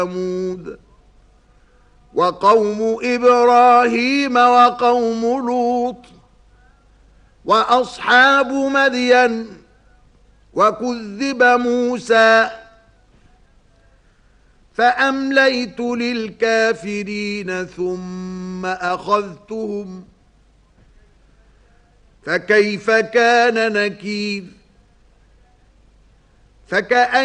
ثمود وقوم إبراهيم وقوم لوط وأصحاب مدين وكذب موسى فأمليت للكافرين ثم أخذتهم فكيف كان نكير